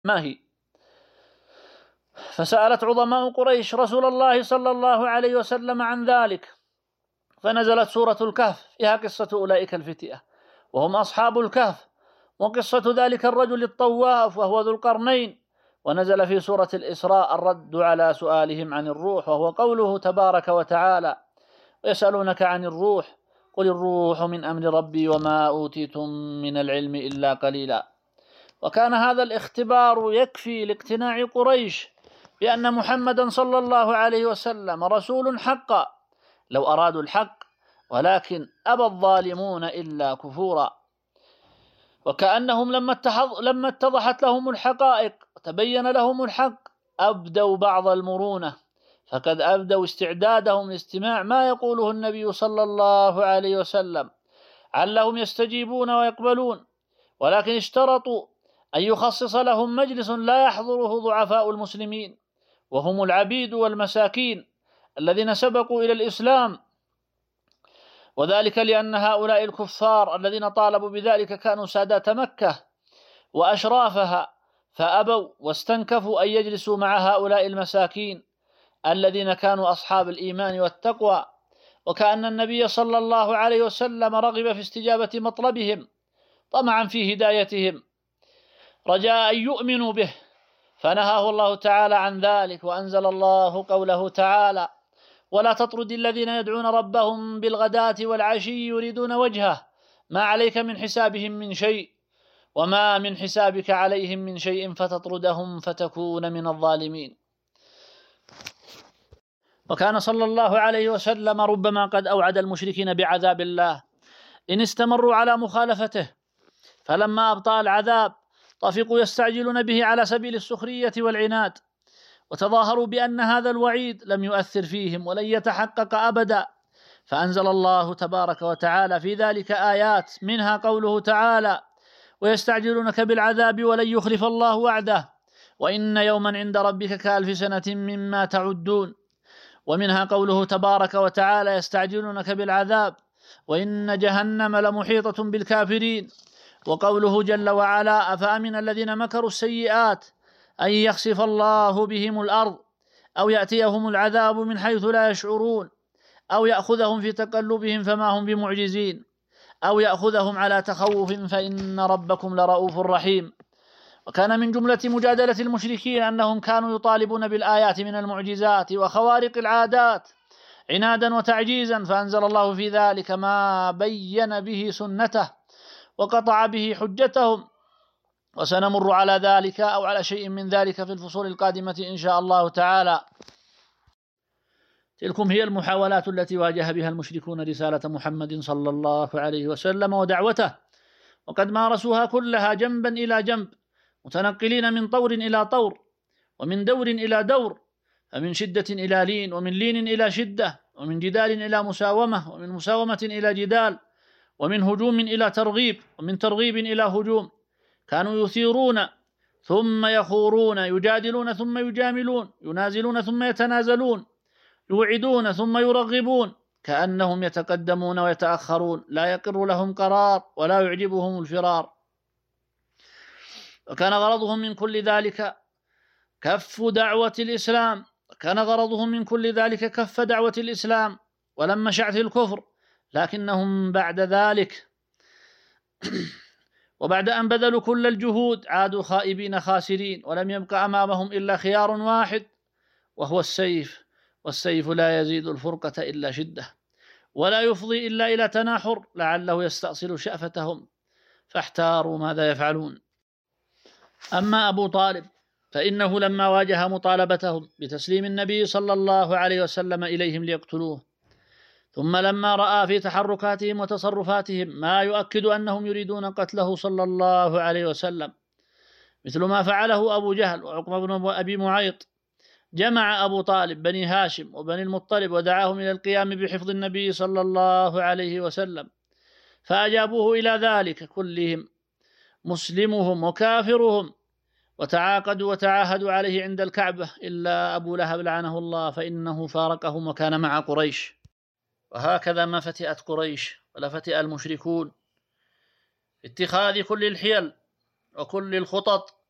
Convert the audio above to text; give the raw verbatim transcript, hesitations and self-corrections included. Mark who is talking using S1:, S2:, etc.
S1: ما هي؟ فسألت عظماء قريش رسول الله صلى الله عليه وسلم عن ذلك، فنزلت سورة الكهف فيها قصة أولئك الفتية وهم أصحاب الكهف، وقصة ذلك الرجل الطواف وهو ذو القرنين، ونزل في سورة الإسراء الرد على سؤالهم عن الروح، وهو قوله تبارك وتعالى: ويسألونك عن الروح قل الروح من أمر ربي وما أوتيتم من العلم إلا قليلا. وكان هذا الاختبار يكفي لاقتناع قريش بأن محمدا صلى الله عليه وسلم رسول حقا لو أرادوا الحق، ولكن أبى الظالمون إلا كفورا. وكأنهم لما لما اتضحت لهم الحقائق وتبين لهم الحق أبدوا بعض المرونة، فقد أبدوا استعدادهم لاستماع ما يقوله النبي صلى الله عليه وسلم علهم يستجيبون ويقبلون، ولكن اشترطوا أن يخصص لهم مجلس لا يحضره ضعفاء المسلمين، وهم العبيد والمساكين الذين سبقوا إلى الإسلام، وذلك لأن هؤلاء الكفار الذين طالبوا بذلك كانوا سادات مكة وأشرافها، فأبوا واستنكفوا أن يجلسوا مع هؤلاء المساكين الذين كانوا أصحاب الإيمان والتقوى. وكأن النبي صلى الله عليه وسلم رغب في استجابة مطلبهم طمعا في هدايتهم رجاء أن يؤمنوا به، فنهاه الله تعالى عن ذلك، وأنزل الله قوله تعالى: ولا تطرد الذين يدعون ربهم بالغداة والعشي يريدون وجهه ما عليك من حسابهم من شيء وما من حسابك عليهم من شيء فتطردهم فتكون من الظالمين. وكان صلى الله عليه وسلم ربما قد أوعد المشركين بعذاب الله إن استمروا على مخالفته، فلما أبطأ العذاب طفقوا يستعجلون به على سبيل السخرية والعناد، وتظاهروا بأن هذا الوعيد لم يؤثر فيهم ولن يتحقق أبدا، فأنزل الله تبارك وتعالى في ذلك آيات، منها قوله تعالى: ويستعجلونك بالعذاب ولن يخلف الله وعده وإن يوما عند ربك كألف سنة مما تعدون، ومنها قوله تبارك وتعالى: يستعجلونك بالعذاب وإن جهنم لمحيطة بالكافرين، وقوله جل وعلا: أفأمن الذين مكروا السيئات أن يخسف الله بهم الأرض أو يأتيهم العذاب من حيث لا يشعرون أو يأخذهم في تقلبهم فما هم بمعجزين أو يأخذهم على تخوف فإن ربكم لرؤوف رحيم. وكان من جملة مجادلة المشركين أنهم كانوا يطالبون بالآيات من المعجزات وخوارق العادات عنادا وتعجيزا، فأنزل الله في ذلك ما بين به سنته وقطع به حجتهم، وسنمر على ذلك أو على شيء من ذلك في الفصول القادمة إن شاء الله تعالى. تلكم هي المحاولات التي واجه بها المشركون رسالة محمد صلى الله عليه وسلم ودعوته، وقد مارسوها كلها جنبا إلى جنب، متنقلين من طور إلى طور ومن دور إلى دور، فمن شدة إلى لين، ومن لين إلى شدة، ومن جدال إلى مساومة، ومن مساومة إلى جدال، ومن هجوم إلى ترغيب، ومن ترغيب إلى هجوم. كانوا يثيرون ثم يخورون، يجادلون ثم يجاملون، ينازلون ثم يتنازلون، يوعدون ثم يرغبون، كأنهم يتقدمون ويتأخرون، لا يقر لهم قرار ولا يعجبهم الفرار. وكان غرضهم من كل ذلك كف دعوة الإسلام، كان غرضهم من كل ذلك كف دعوة الإسلام ولما شعث الكفر، لكنهم بعد ذلك وبعد أن بذلوا كل الجهود عادوا خائبين خاسرين، ولم يبقى أمامهم إلا خيار واحد وهو السيف، والسيف لا يزيد الفرقة إلا شدة ولا يفضي إلا إلى تناحر لعله يستأصل شأفتهم، فاحتاروا ماذا يفعلون. أما أبو طالب فإنه لما واجه مطالبتهم بتسليم النبي صلى الله عليه وسلم إليهم ليقتلوه، ثم لما رأى في تحركاتهم وتصرفاتهم ما يؤكد أنهم يريدون قتله صلى الله عليه وسلم، مثل ما فعله أبو جهل وعقبة بن أبي معيط، جمع أبو طالب بني هاشم وبني المطلب ودعاهم إلى القيام بحفظ النبي صلى الله عليه وسلم، فأجابوه إلى ذلك كلهم مسلمهم وكافرهم، وتعاقدوا وتعاهدوا عليه عند الكعبة إلا أبو لهب لعنه الله فإنه فارقهم وكان مع قريش. وهكذا ما فتئت قريش ولا فتئ المشركون اتخاذ كل الحيل وكل الخطط